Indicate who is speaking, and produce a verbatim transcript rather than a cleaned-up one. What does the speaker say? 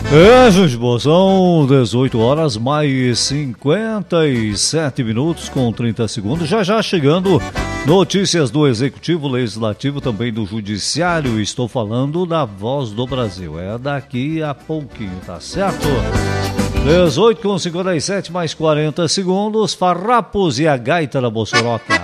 Speaker 1: É, gente, boa, são dezoito horas mais cinquenta e sete minutos com trinta segundos. Já já chegando notícias do Executivo, Legislativo, também do Judiciário. Estou falando da Voz do Brasil. É daqui a pouquinho, tá certo? dezoito com cinquenta e sete mais quarenta segundos. Farrapos e a Gaita da Bossoroca.